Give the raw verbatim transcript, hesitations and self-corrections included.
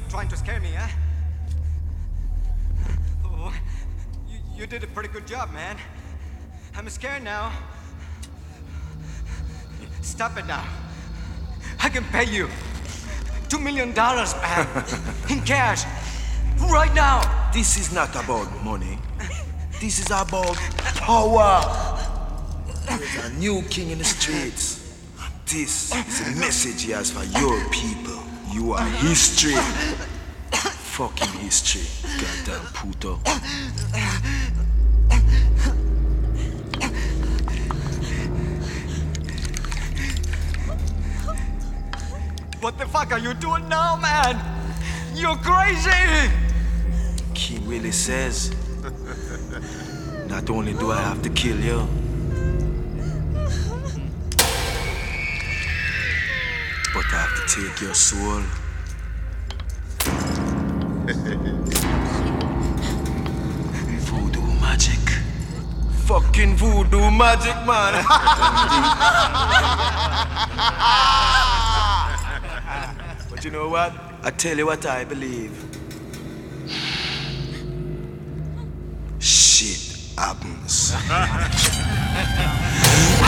trying to scare me, huh? Oh, you, you did a pretty good job, man. I'm scared now. Stop it now. I can pay you two million dollars, man, in cash, right now. This is not about money. This is about power. There's a new king in the streets. This is a message he has for your people. You are history. Fucking history. Goddamn puto. What the fuck are you doing now, man? You're crazy! King Willie says, not only do I have to kill you, but I have to take your soul. Voodoo magic. Fucking voodoo magic, man. But you know what? I tell you what I believe. Shit happens.